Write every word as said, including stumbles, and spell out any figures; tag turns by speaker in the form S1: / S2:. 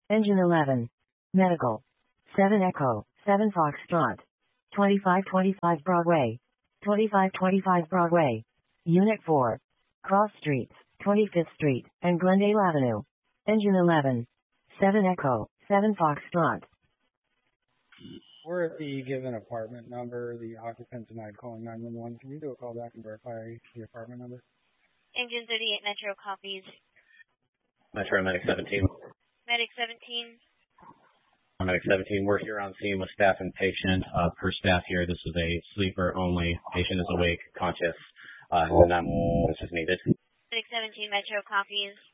S1: Engine eleven. Medical. seven Echo, seven Foxtrot. twenty-five twenty-five Broadway. twenty-five twenty-five Broadway. Unit four. Cross Streets, twenty-fifth Street, and Glendale Avenue. Engine eleven. seven Echo, seven Foxtrot.
S2: We're at the given apartment number. The occupant denied calling nine one one. Can you do a call back and verify the apartment number?
S3: Engine thirty-eight Metro copies.
S4: Metro Medic seventeen.
S3: Medic seventeen.
S4: Medic seventeen, we're here on scene with staff and patient. Uh, per staff here, this is a sleeper only. Patient is awake, conscious, uh, and um, this is needed.
S3: Medic seventeen Metro copies.